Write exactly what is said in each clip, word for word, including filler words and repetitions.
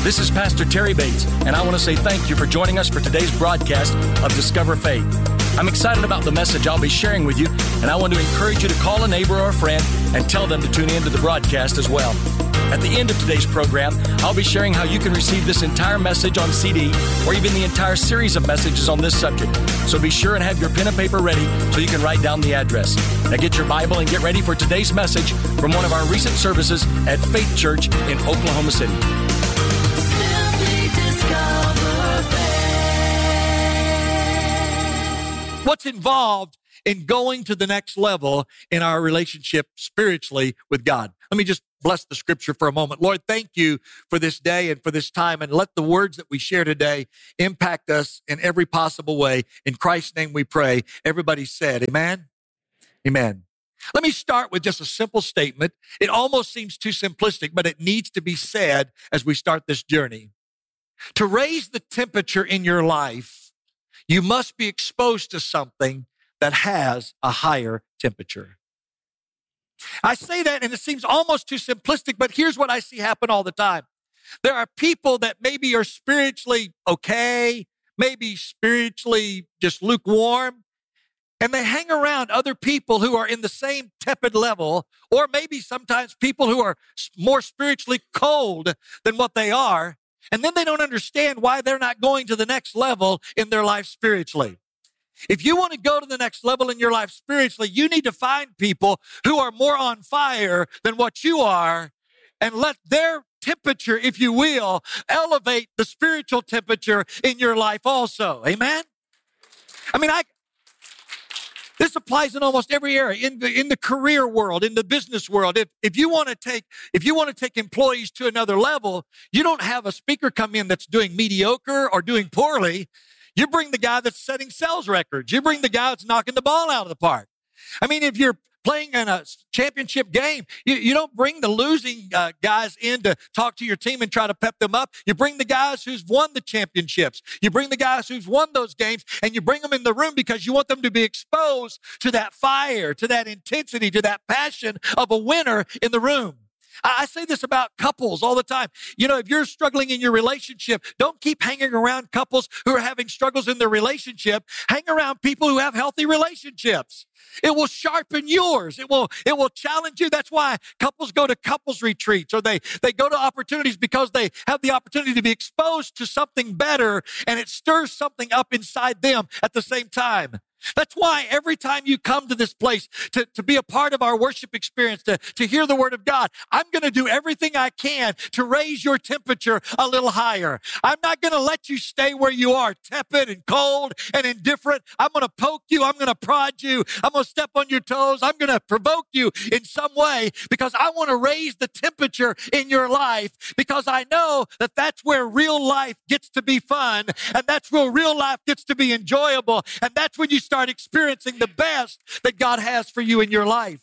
This is Pastor Terry Bates, and I want to say thank you for joining us for today's broadcast of Discover Faith. I'm excited about the message I'll be sharing with you, and I want to encourage you to call a neighbor or a friend and tell them to tune in to the broadcast as well. At the end of today's program, I'll be sharing how you can receive this entire message on C D or even the entire series of messages on this subject. So be sure and have your pen and paper ready so you can write down the address. Now get your Bible and get ready for today's message from one of our recent services at Faith Church in Oklahoma City. Simply discover faith. What's involved in going to the next level in our relationship spiritually with God? Let me just bless the scripture for a moment. Lord, thank you for this day and for this time, and let the words that we share today impact us in every possible way. In Christ's name we pray. Everybody said, amen? Amen. Let me start with just a simple statement. It almost seems too simplistic, but it needs to be said as we start this journey. To raise the temperature in your life, you must be exposed to something that has a higher temperature. I say that and it seems almost too simplistic, but here's what I see happen all the time. There are people that maybe are spiritually okay, maybe spiritually just lukewarm, and they hang around other people who are in the same tepid level, or maybe sometimes people who are more spiritually cold than what they are, and then they don't understand why they're not going to the next level in their life spiritually. If you want to go to the next level in your life spiritually, you need to find people who are more on fire than what you are and let their temperature, if you will, elevate the spiritual temperature in your life also. Amen? I mean, I... This applies in almost every area, in the, in the career world, in the business world. If, if you want to take, if you want to take employees to another level, you don't have a speaker come in that's doing mediocre or doing poorly. You bring the guy that's setting sales records. You bring the guy that's knocking the ball out of the park. I mean, if you're playing in a championship game, you, you don't bring the losing uh, guys in to talk to your team and try to pep them up. You bring the guys who's won the championships. You bring the guys who's won those games, and you bring them in the room because you want them to be exposed to that fire, to that intensity, to that passion of a winner in the room. I say this about couples all the time. You know, if you're struggling in your relationship, don't keep hanging around couples who are having struggles in their relationship. Hang around people who have healthy relationships. It will sharpen yours. It will, it will challenge you. That's why couples go to couples retreats, or they, they go to opportunities because they have the opportunity to be exposed to something better, and it stirs something up inside them at the same time. That's why every time you come to this place to, to be a part of our worship experience, to, to hear the word of God, I'm going to do everything I can to raise your temperature a little higher. I'm not going to let you stay where you are, tepid and cold and indifferent. I'm going to poke you. I'm going to prod you. I'm going to step on your toes. I'm going to provoke you in some way because I want to raise the temperature in your life, because I know that that's where real life gets to be fun, and that's where real life gets to be enjoyable, and that's when you start experiencing the best that God has for you in your life.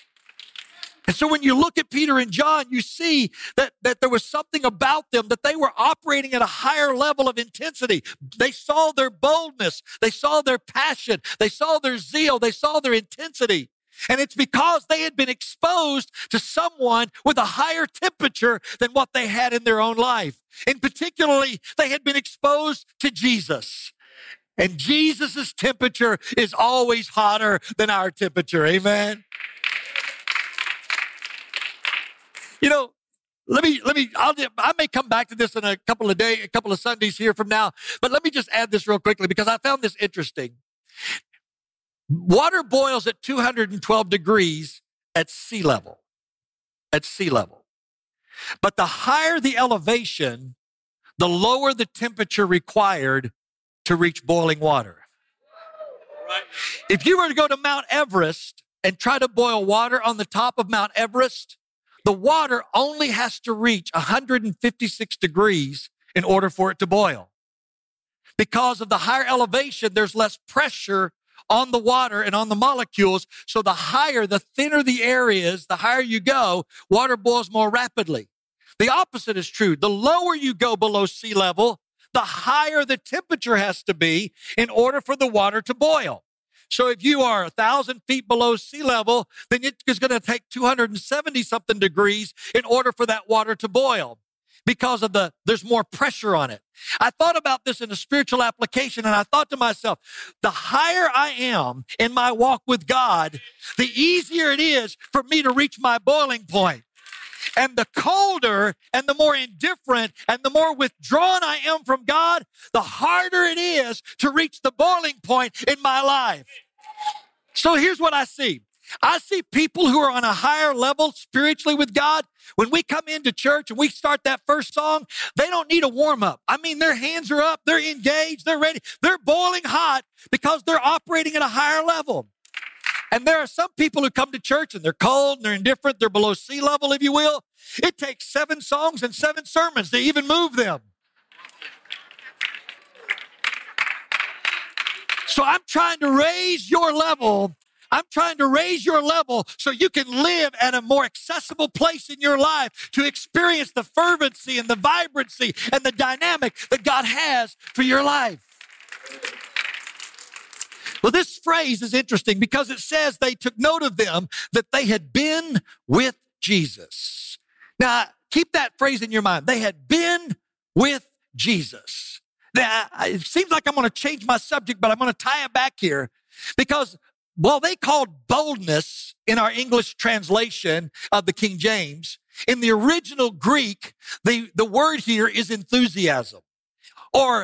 And so when you look at Peter and John, you see that, that there was something about them, that they were operating at a higher level of intensity. They saw their boldness. They saw their passion. They saw their zeal. They saw their intensity. And it's because they had been exposed to someone with a higher temperature than what they had in their own life. And particularly, they had been exposed to Jesus. And Jesus' temperature is always hotter than our temperature. Amen. You know, let me, let me, I'll, I may come back to this in a couple of days, a couple of Sundays here from now, but let me just add this real quickly because I found this interesting. Water boils at two hundred twelve degrees at sea level, at sea level. But the higher the elevation, the lower the temperature required to reach boiling water. Right. If you were to go to Mount Everest and try to boil water on the top of Mount Everest, the water only has to reach one hundred fifty-six degrees in order for it to boil. Because of the higher elevation, there's less pressure on the water and on the molecules. So the higher, the thinner the air is, the higher you go, water boils more rapidly. The opposite is true. The lower you go below sea level, the higher the temperature has to be in order for the water to boil. So if you are a thousand feet below sea level, then it is going to take two hundred seventy something degrees in order for that water to boil. because of the, there's more pressure on it. I thought about this in a spiritual application, and I thought to myself, the higher I am in my walk with God, the easier it is for me to reach my boiling point. And the colder and the more indifferent and the more withdrawn I am from God, the harder it is to reach the boiling point in my life. So here's what I see. I see people who are on a higher level spiritually with God. When we come into church and we start that first song, they don't need a warm up. I mean, their hands are up, they're engaged, they're ready, they're boiling hot because they're operating at a higher level. And there are some people who come to church and they're cold and they're indifferent, they're below sea level, if you will. It takes seven songs and seven sermons to even move them. So I'm trying to raise your level. I'm trying to raise your level so you can live at a more accessible place in your life to experience the fervency and the vibrancy and the dynamic that God has for your life. Well, this phrase is interesting because it says they took note of them that they had been with Jesus. Now, keep that phrase in your mind. They had been with Jesus. Now, it seems like I'm going to change my subject, but I'm going to tie it back here because while they called boldness in our English translation of the King James, in the original Greek, the, the word here is enthusiasm or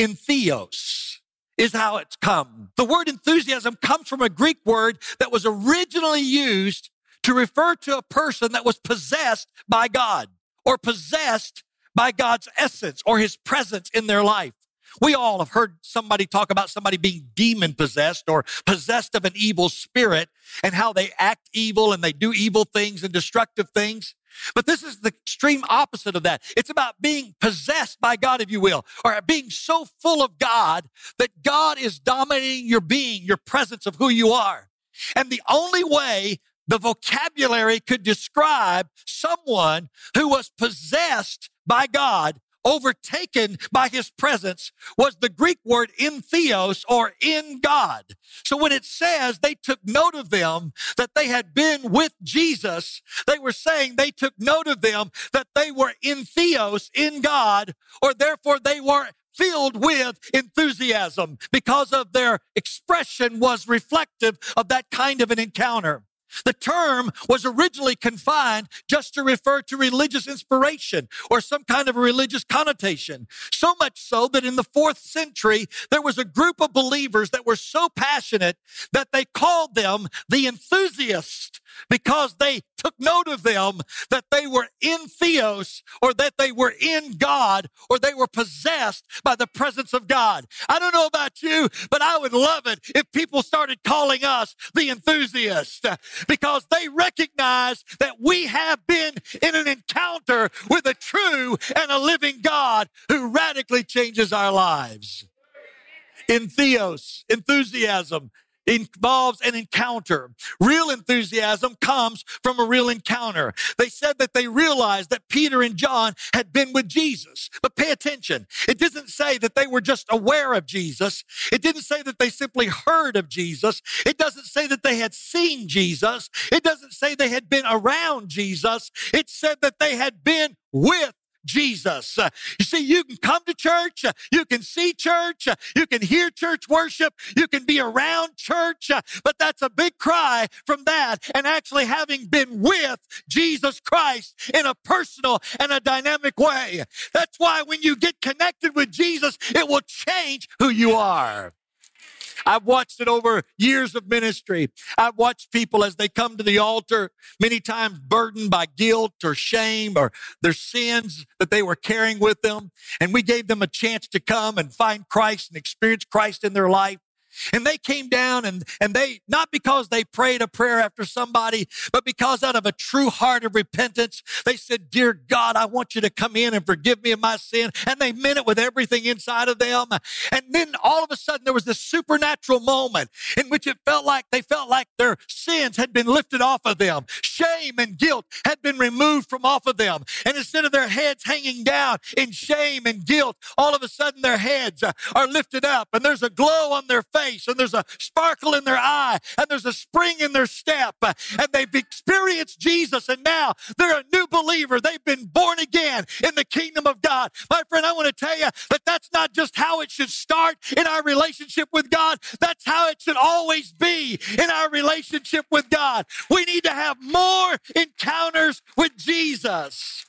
entheos. Is how it's come. The word enthusiasm comes from a Greek word that was originally used to refer to a person that was possessed by God or possessed by God's essence or his presence in their life. We all have heard somebody talk about somebody being demon possessed or possessed of an evil spirit and how they act evil and they do evil things and destructive things. But this is the extreme opposite of that. It's about being possessed by God, if you will, or being so full of God that God is dominating your being, your presence of who you are. And the only way the vocabulary could describe someone who was possessed by God, overtaken by his presence, was the Greek word entheos or in God. So when it says they took note of them that they had been with Jesus, they were saying they took note of them that they were entheos in God, or therefore they were filled with enthusiasm because of their expression was reflective of that kind of an encounter. The term was originally confined just to refer to religious inspiration or some kind of a religious connotation. So much so that in the fourth century, there was a group of believers that were so passionate that they called them the enthusiasts because they took note of them that they were in theos or that they were in God or they were possessed by the presence of God. I don't know about you, but I would love it if people started calling us the enthusiasts because they recognize that we have been in an encounter with a true and a living God who radically changes our lives. Entheos, enthusiasm, involves an encounter. Real enthusiasm comes from a real encounter. They said that they realized that Peter and John had been with Jesus. But pay attention. It doesn't say that they were just aware of Jesus. It didn't say that they simply heard of Jesus. It doesn't say that they had seen Jesus. It doesn't say they had been around Jesus. It said that they had been with Jesus. Uh, you see, you can come to church, uh, you can see church, uh, you can hear church worship, you can be around church, uh, but that's a big cry from that and actually having been with Jesus Christ in a personal and a dynamic way. That's why when you get connected with Jesus, it will change who you are. I've watched it over years of ministry. I've watched people as they come to the altar, many times burdened by guilt or shame or their sins that they were carrying with them. And we gave them a chance to come and find Christ and experience Christ in their life. And they came down and, and they, not because they prayed a prayer after somebody, but because out of a true heart of repentance, they said, "Dear God, I want you to come in and forgive me of my sin." And they meant it with everything inside of them. And then all of a sudden there was this supernatural moment in which it felt like they felt like their sins had been lifted off of them. Shame and guilt had been removed from off of them. And instead of their heads hanging down in shame and guilt, all of a sudden their heads are lifted up and there's a glow on their face. face, and there's a sparkle in their eye, and there's a spring in their step, and they've experienced Jesus, and now they're a new believer. They've been born again in the kingdom of God. My friend, I want to tell you that that's not just how it should start in our relationship with God. That's how it should always be in our relationship with God. We need to have more encounters with Jesus.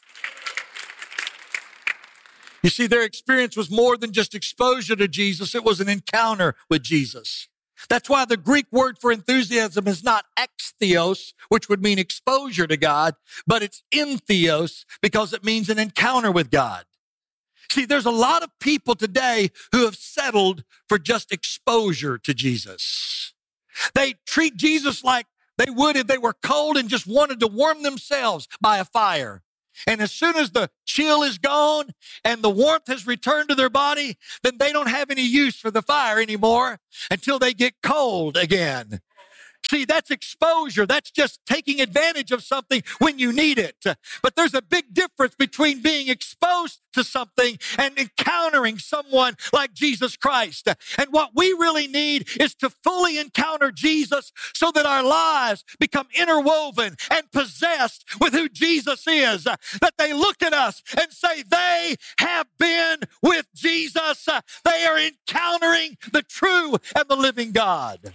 You see, their experience was more than just exposure to Jesus. It was an encounter with Jesus. That's why the Greek word for enthusiasm is not extheos, which would mean exposure to God, but it's entheos because it means an encounter with God. See, there's a lot of people today who have settled for just exposure to Jesus. They treat Jesus like they would if they were cold and just wanted to warm themselves by a fire. And as soon as the chill is gone and the warmth has returned to their body, then they don't have any use for the fire anymore until they get cold again. See, that's exposure. That's just taking advantage of something when you need it. But there's a big difference between being exposed to something and encountering someone like Jesus Christ. And what we really need is to fully encounter Jesus so that our lives become interwoven and possessed with who Jesus is. That they look at us and say they have been with Jesus. They are encountering the true and the living God.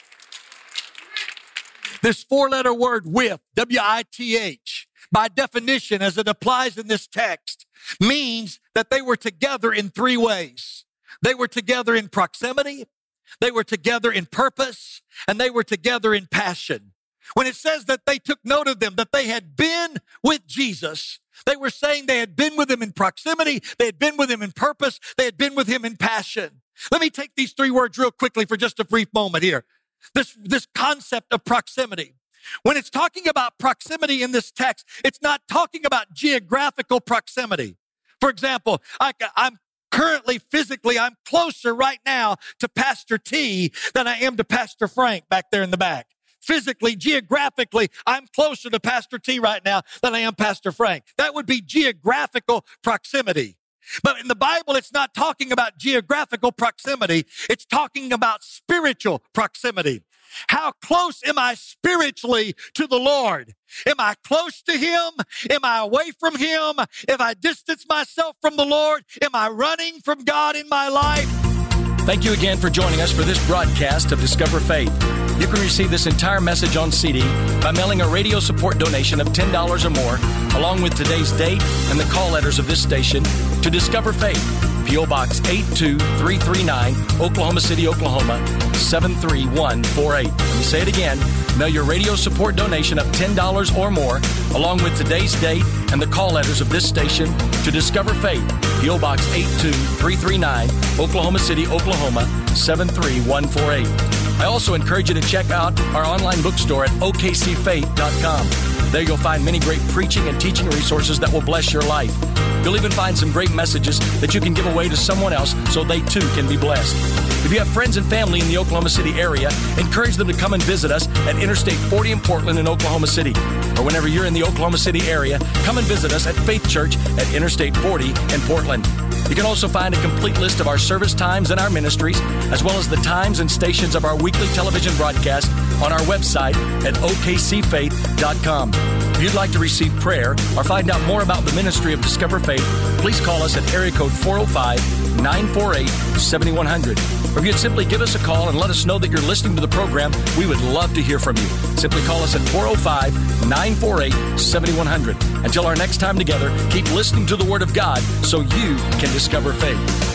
This four-letter word with, W I T H, by definition, as it applies in this text, means that they were together in three ways. They were together in proximity, they were together in purpose, and they were together in passion. When it says that they took note of them, that they had been with Jesus, they were saying they had been with him in proximity, they had been with him in purpose, they had been with him in passion. Let me take these three words real quickly for just a brief moment here. This, this concept of proximity. When it's talking about proximity in this text, it's not talking about geographical proximity. For example, I, I'm currently physically, I'm closer right now to Pastor T than I am to Pastor Frank back there in the back. Physically, geographically, I'm closer to Pastor T right now than I am Pastor Frank. That would be geographical proximity. But in the Bible, it's not talking about geographical proximity. It's talking about spiritual proximity. How close am I spiritually to the Lord? Am I close to him? Am I away from him? If I distance myself from the Lord, am I running from God in my life? Thank you again for joining us for this broadcast of Discover Faith. You can receive this entire message on C D by mailing a radio support donation of ten dollars or more, along with today's date and the call letters of this station, to Discover Faith, P O Box eight two three three nine, Oklahoma City, Oklahoma, seven three one four eight. Let me say it again. Mail your radio support donation of ten dollars or more, along with today's date and the call letters of this station, to Discover Faith, P O Box eight two three three nine, Oklahoma City, Oklahoma, seven three one four eight. I also encourage you to check out our online bookstore at O K C faith dot com. There you'll find many great preaching and teaching resources that will bless your life. You'll even find some great messages that you can give away to someone else so they too can be blessed. If you have friends and family in the Oklahoma City area, encourage them to come and visit us at Interstate forty in Portland in Oklahoma City. Or whenever you're in the Oklahoma City area, come and visit us at Faith Church at Interstate forty in Portland. You can also find a complete list of our service times and our ministries, as well as the times and stations of our weekly television broadcast on our website at O K C faith dot com. If you'd like to receive prayer or find out more about the ministry of Discover Faith, please call us at area code four oh five, nine four eight, seven one zero zero. Or if you'd simply give us a call and let us know that you're listening to the program, we would love to hear from you. Simply call us at four oh five, nine four eight, seven one zero zero. Until our next time together, keep listening to the Word of God so you can discover faith.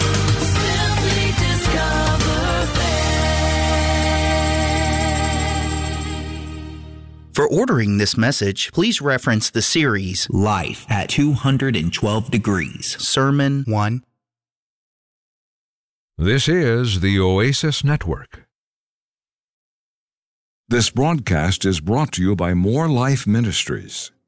Simply discover faith. For ordering this message, please reference the series Life at two hundred twelve Degrees, Sermon one. This is the Oasis Network. This broadcast is brought to you by More Life Ministries.